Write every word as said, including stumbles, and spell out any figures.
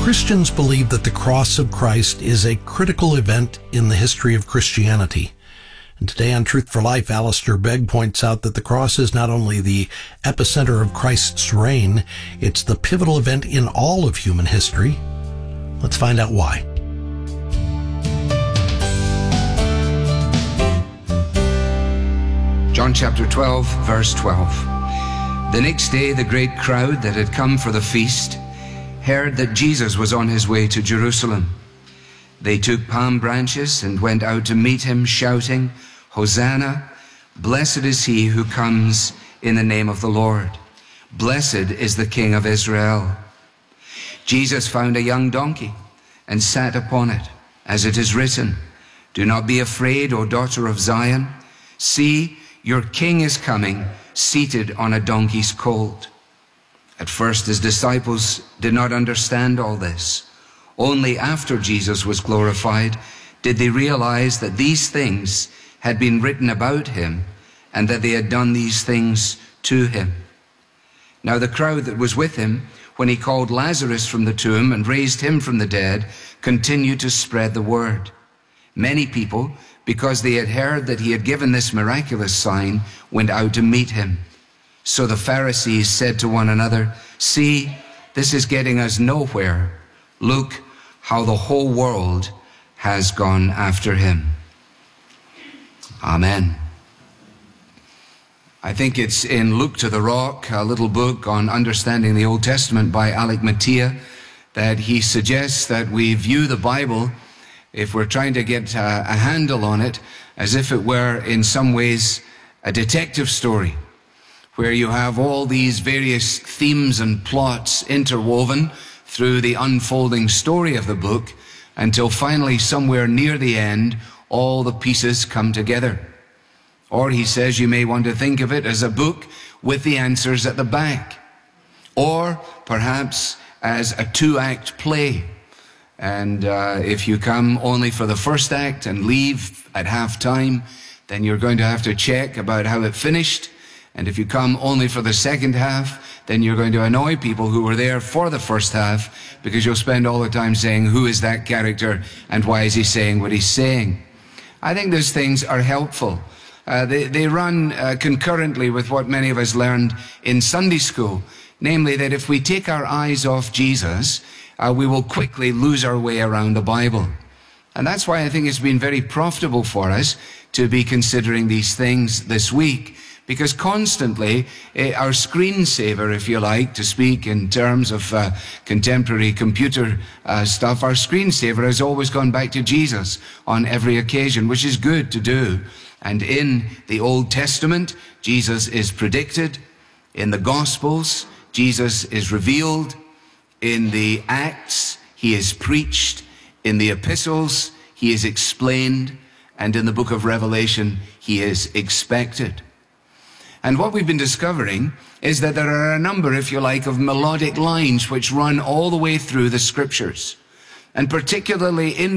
Christians believe that the cross of Christ is a critical event in the history of Christianity. And today on Truth for Life, Alistair Begg points out that the cross is not only the epicenter of Christ's reign, it's the pivotal event in all of human history. Let's find out why. John chapter twelve, verse twelve. The next day, the great crowd that had come for the feast heard that Jesus was on his way to Jerusalem. They took palm branches and went out to meet him, shouting, "Hosanna! Blessed is he who comes in the name of the Lord. Blessed is the King of Israel." Jesus found a young donkey and sat upon it, as it is written, "Do not be afraid, O daughter of Zion. See, your king is coming, seated on a donkey's colt." At first, his disciples did not understand all this. Only after Jesus was glorified did they realize that these things had been written about him and that they had done these things to him. Now the crowd that was with him when he called Lazarus from the tomb and raised him from the dead continued to spread the word. Many people, because they had heard that he had given this miraculous sign, went out to meet him. So the Pharisees said to one another, "See, this is getting us nowhere. Look how the whole world has gone after him." Amen. I think it's in Luke to the Rock, a little book on understanding the Old Testament by Alec Mattia, that he suggests that we view the Bible, if we're trying to get a, a handle on it, as if it were in some ways a detective story, where you have all these various themes and plots interwoven through the unfolding story of the book, until finally somewhere near the end, all the pieces come together. Or he says you may want to think of it as a book with the answers at the back. Or perhaps as a two-act play. And uh, if you come only for the first act and leave at half-time, then you're going to have to check about how it finished. And if you come only for the second half, then you're going to annoy people who were there for the first half, because you'll spend all the time saying, who is that character and why is he saying what he's saying? I think those things are helpful. Uh, they, they run uh, concurrently with what many of us learned in Sunday school, namely that if we take our eyes off Jesus, uh, we will quickly lose our way around the Bible. And that's why I think it's been very profitable for us to be considering these things this week. Because constantly, uh, our screensaver, if you like, to speak in terms of uh, contemporary computer uh, stuff, our screensaver has always gone back to Jesus on every occasion, which is good to do. And in the Old Testament, Jesus is predicted. In the Gospels, Jesus is revealed. In the Acts, he is preached. In the Epistles, he is explained. And in the book of Revelation, he is expected. And what we've been discovering is that there are a number, if you like, of melodic lines which run all the way through the scriptures. And particularly in